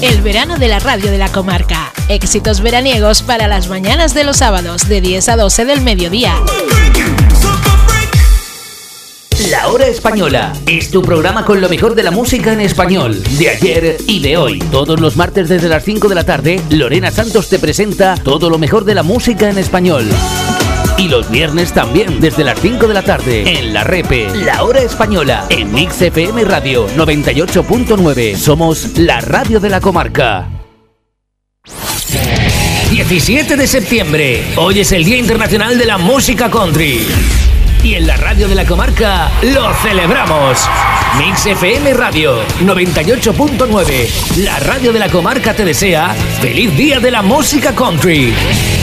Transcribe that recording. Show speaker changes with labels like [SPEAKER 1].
[SPEAKER 1] el verano de la radio de la comarca. Éxitos veraniegos para las mañanas de los sábados de 10 a 12 del mediodía.
[SPEAKER 2] La Hora Española es tu programa con lo mejor de la música en español, de ayer y de hoy. Todos los martes desde las 5 de la tarde, Lorena Santos te presenta todo lo mejor de la música en español. Y los viernes también, desde las 5 de la tarde, en La Repe, La Hora Española, en Mix FM Radio 98.9. Somos la radio de la comarca. 17 de septiembre, hoy es el Día Internacional de la Música Country. Y en la radio de la comarca lo celebramos. Mix FM Radio 98.9. La radio de la comarca te desea feliz Día de la Música Country.